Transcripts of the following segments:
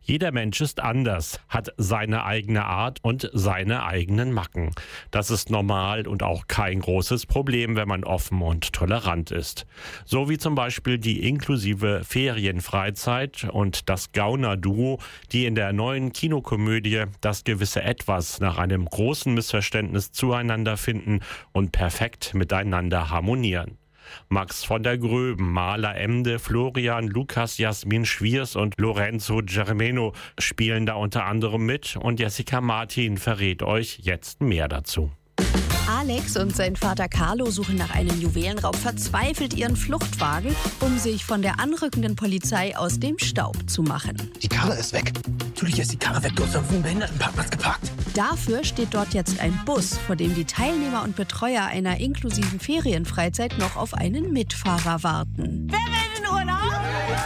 Jeder Mensch ist anders, hat seine eigene Art und seine eigenen Macken. Das ist normal und auch kein großes Problem, wenn man offen und tolerant ist. So wie zum Beispiel die inklusive Ferienfreizeit und das Gauner-Duo, die in der neuen Kinokomödie Das gewisse Etwas nach einem großen Missverständnis zueinander finden und perfekt miteinander harmonieren. Max von der Gröben, Maler Emde, Florian, Lukas, Jasmin Schwiers und Lorenzo Germeno spielen da unter anderem mit und Jessica Martin verrät euch jetzt mehr dazu. Alex und sein Vater Carlo suchen nach einem Juwelenraub verzweifelt ihren Fluchtwagen, um sich von der anrückenden Polizei aus dem Staub zu machen. Die Karre ist weg. Natürlich ist die Karre weg. Du hast auf dem Behindertenparkplatz geparkt. Dafür steht dort jetzt ein Bus, vor dem die Teilnehmer und Betreuer einer inklusiven Ferienfreizeit noch auf einen Mitfahrer warten. Wer will in Urlaub?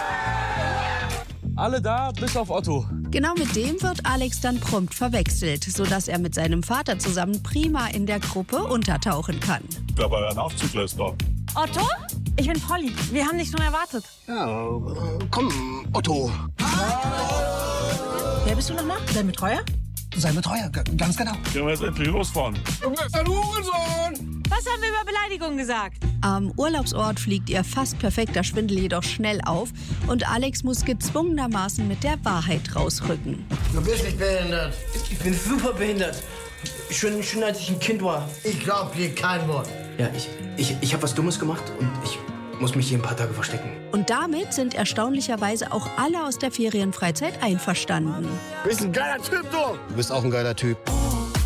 Alle da, bis auf Otto. Genau mit dem wird Alex dann prompt verwechselt, sodass er mit seinem Vater zusammen prima in der Gruppe untertauchen kann. Ich glaube, euer Aufzug lässt doch. Otto? Ich bin Polly. Wir haben dich schon erwartet. Ja, komm, Otto. Wer bist du nochmal? Dein Betreuer? Sein Betreuer, ganz genau. Können wir jetzt endlich losfahren? Du bist ein Hurensohn! Was haben wir über Beleidigung gesagt? Am Urlaubsort fliegt ihr fast perfekter Schwindel jedoch schnell auf und Alex muss gezwungenermaßen mit der Wahrheit rausrücken. Du bist nicht behindert. Ich bin super behindert. Schon als ich ein Kind war. Ich glaub dir kein Wort. Ja, ich habe was Dummes gemacht und ich muss mich hier ein paar Tage verstecken. Und damit sind erstaunlicherweise auch alle aus der Ferienfreizeit einverstanden. Du bist ein geiler Typ, du. Du bist auch ein geiler Typ.